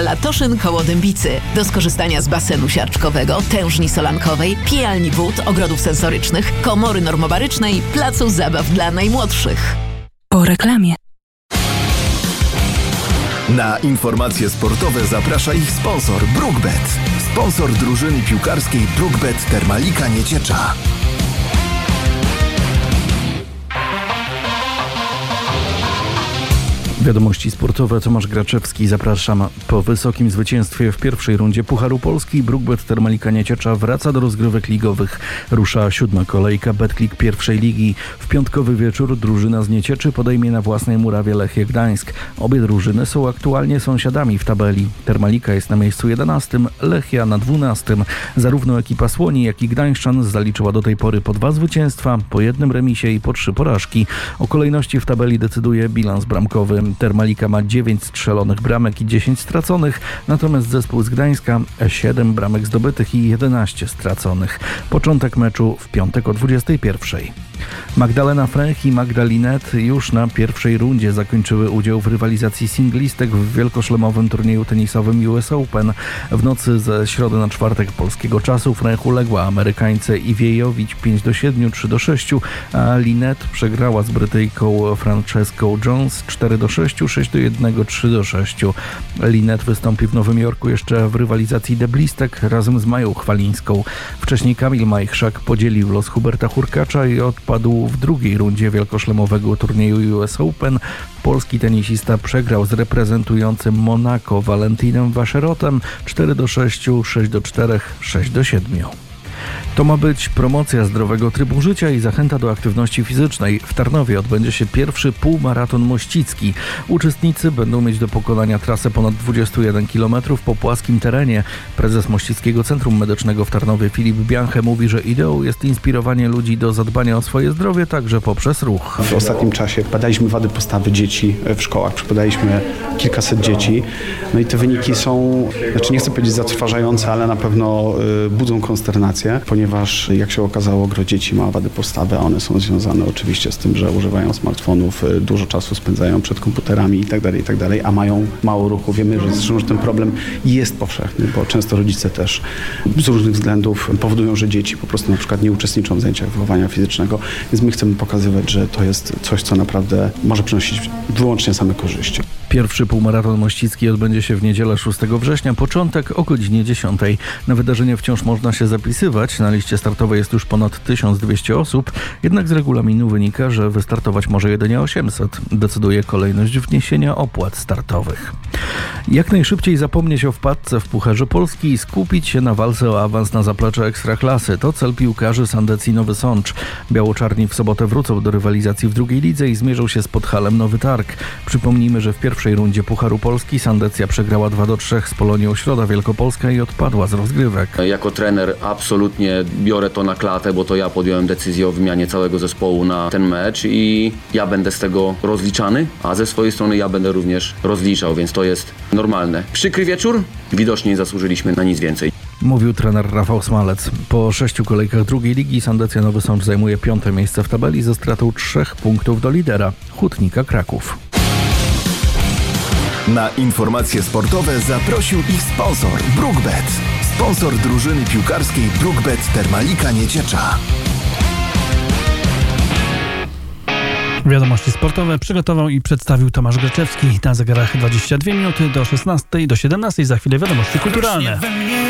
Latoszyn koło Dębicy. Do skorzystania z basenu siarczkowego, tężni solankowej, pijalni wód, ogrodów sensorycznych, komory normobarycznej, placu zabaw dla najmłodszych. Po reklamie. Na informacje sportowe zaprasza ich sponsor BrookBet. Sponsor drużyny piłkarskiej BrookBet Termalika Nieciecza. Wiadomości sportowe, Tomasz Graczewski. Zapraszam. Po wysokim zwycięstwie w pierwszej rundzie Pucharu Polski BrookBet Termalika Nieciecza wraca do rozgrywek ligowych. Rusza 7. kolejka Betclic pierwszej ligi. W piątkowy wieczór drużyna z Niecieczy podejmie na własnej murawie Lechię Gdańsk. Obie drużyny są aktualnie sąsiadami w tabeli. Termalika jest na miejscu 11, Lechia na 12. Zarówno ekipa Słoni, jak i Gdańszczan zaliczyła do tej pory po 2 zwycięstwa, po 1 remisie i po 3 porażki. O kolejności w tabeli decyduje bilans bramkowy. Termalika ma 9 strzelonych bramek i 10 straconych, natomiast zespół z Gdańska 7 bramek zdobytych i 11 straconych. Początek meczu w piątek o 21:00. Magdalena Frech i Magda Linette już na pierwszej rundzie zakończyły udział w rywalizacji singlistek w wielkoszlemowym turnieju tenisowym US Open. W nocy ze środy na czwartek polskiego czasu Frech uległa Amerykańce Iwie Jović 5-7, 3-6, a Linette przegrała z Brytyjką Franceską Jones 4-6, 6-1, 3-6. Linette wystąpi w Nowym Jorku jeszcze w rywalizacji deblistek razem z Mają Chwalińską. Wcześniej Kamil Majchrzak podzielił los Huberta Hurkacza i odpadł w drugiej rundzie wielkoszlemowego turnieju US Open. Polski tenisista przegrał z reprezentującym Monako Valentinem Vacherotem 4-6, 6-4, 6-7. To ma być promocja zdrowego trybu życia i zachęta do aktywności fizycznej. W Tarnowie odbędzie się pierwszy półmaraton mościcki. Uczestnicy będą mieć do pokonania trasę ponad 21 km po płaskim terenie. Prezes Mościckiego Centrum Medycznego w Tarnowie Filip Bianche mówi, że ideą jest inspirowanie ludzi do zadbania o swoje zdrowie także poprzez ruch. W ostatnim czasie badaliśmy wady postawy dzieci w szkołach. Przebadaliśmy kilkaset dzieci. No i te wyniki są, nie chcę powiedzieć zatrważające, ale na pewno budzą konsternację, ponieważ jak się okazało, gro dzieci ma wady postawy, a one są związane oczywiście z tym, że używają smartfonów, dużo czasu spędzają przed komputerami itd., a mają mało ruchu. Wiemy, że ten problem jest powszechny, bo często rodzice też z różnych względów powodują, że dzieci po prostu na przykład nie uczestniczą w zajęciach wychowania fizycznego, więc my chcemy pokazywać, że to jest coś, co naprawdę może przynosić wyłącznie same korzyści. Pierwszy półmaraton mościcki odbędzie się w niedzielę 6 września, początek o godzinie 10. Na wydarzenie wciąż można się zapisywać. Na liście startowej jest już ponad 1200 osób, jednak z regulaminu wynika, że wystartować może jedynie 800. Decyduje kolejność wniesienia opłat startowych. Jak najszybciej zapomnieć o wpadce w Pucharze Polski i skupić się na walce o awans na zaplecze Ekstraklasy. To cel piłkarzy Sandecji Nowy Sącz. Biało-czarni w sobotę wrócą do rywalizacji w drugiej lidze i zmierzą się z Podhalem Nowy Targ. Przypomnijmy, że w pierwszej rundzie Pucharu Polski Sandecja przegrała 2-3 z Polonią Środa Wielkopolska i odpadła z rozgrywek. Jako trener absolutnie biorę to na klatę, bo to ja podjąłem decyzję o wymianie całego zespołu na ten mecz i ja będę z tego rozliczany, a ze swojej strony ja będę również rozliczał, więc to jest normalne. Przykry wieczór, widocznie nie zasłużyliśmy na nic więcej. Mówił trener Rafał Smalec. Po 6 kolejkach drugiej ligi Sandecja Nowy Sącz zajmuje 5. miejsce w tabeli ze stratą 3 punktów do lidera Hutnika Kraków. Na informacje sportowe zaprosił ich sponsor BrookBet. Sponsor drużyny piłkarskiej BrookBet Termalika Nieciecza. Wiadomości sportowe przygotował i przedstawił Tomasz Graczewski. Na zegarach 22 minuty do 16, do 17. Za chwilę wiadomości kulturalne.